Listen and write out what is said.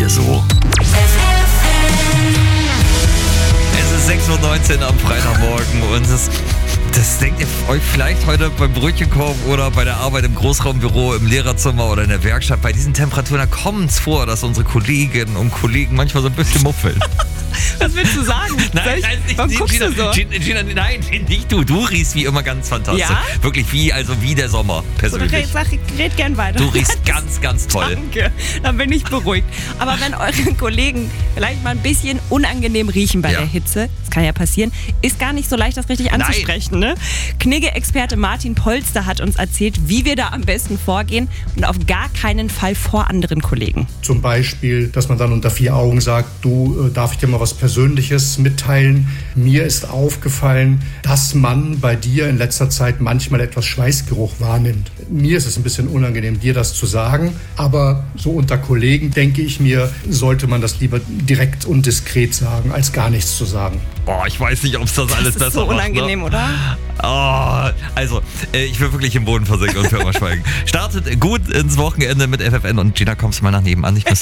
hier so? Es ist 6:19 Uhr am Freitagmorgen und das denkt ihr euch vielleicht heute beim Brötchenkorb oder bei der Arbeit im Großraumbüro, im Lehrerzimmer oder in der Werkstatt. Bei diesen Temperaturen, da kommt es vor, dass unsere Kolleginnen und Kollegen manchmal so ein bisschen muffeln. Was willst du sagen? Nein, Warum guckst Gina, du so? Gina, nein, nicht du. Du riechst wie immer ganz fantastisch. Ja? Wirklich wie der Sommer, persönlich. Red gern weiter. Du riechst ganz, ganz toll. Danke, dann bin ich beruhigt. Aber wenn eure Kollegen vielleicht mal ein bisschen unangenehm riechen bei der Hitze, das kann ja passieren, ist gar nicht so leicht, das richtig anzusprechen. Ne? Knigge-Experte Martin Polster hat uns erzählt, wie wir da am besten vorgehen und auf gar keinen Fall vor anderen Kollegen. Zum Beispiel, dass man dann unter 4 Augen sagt, du, darf ich dir mal was Persönliches mitteilen? Mir ist aufgefallen, dass man bei dir in letzter Zeit manchmal etwas Schweißgeruch wahrnimmt. Mir ist es ein bisschen unangenehm, dir das zu sagen, aber so unter Kollegen, denke ich mir, sollte man das lieber direkt und diskret sagen, als gar nichts zu sagen. Boah, ich weiß nicht, ob es das alles besser macht. Das ist so unangenehm, oder? Oh, also, ich will wirklich im Boden versinken und für immer schweigen. Startet gut ins Wochenende mit FFN und Gina, kommst du mal nach nebenan. Ich muss